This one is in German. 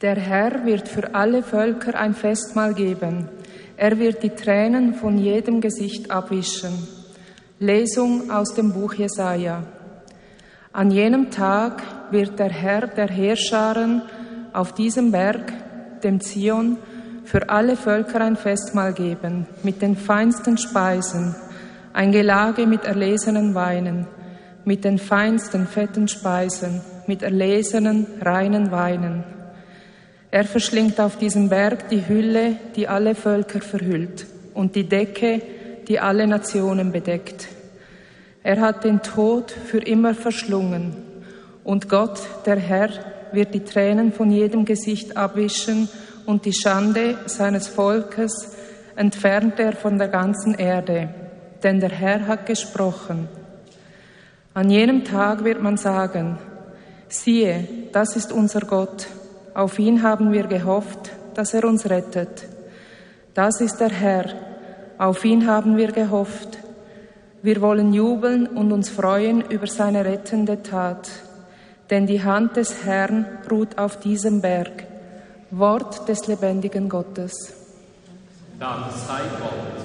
Der Herr wird für alle Völker ein Festmahl geben. Er wird die Tränen von jedem Gesicht abwischen. Lesung aus dem Buch Jesaja. An jenem Tag wird der Herr der Heerscharen auf diesem Berg, dem Zion, für alle Völker ein Festmahl geben, mit den feinsten Speisen, ein Gelage mit erlesenen Weinen, mit den feinsten fetten Speisen, mit erlesenen reinen Weinen. Er verschlingt auf diesem Berg die Hülle, die alle Völker verhüllt, und die Decke, die alle Nationen bedeckt. Er hat den Tod für immer verschlungen, und Gott, der Herr, wird die Tränen von jedem Gesicht abwischen, und die Schande seines Volkes entfernt er von der ganzen Erde, denn der Herr hat gesprochen. An jenem Tag wird man sagen, siehe, das ist unser Gott, auf ihn haben wir gehofft, dass er uns rettet. Das ist der Herr, auf ihn haben wir gehofft. Wir wollen jubeln und uns freuen über seine rettende Tat, denn die Hand des Herrn ruht auf diesem Berg. Wort des lebendigen Gottes. Dank sei Gott.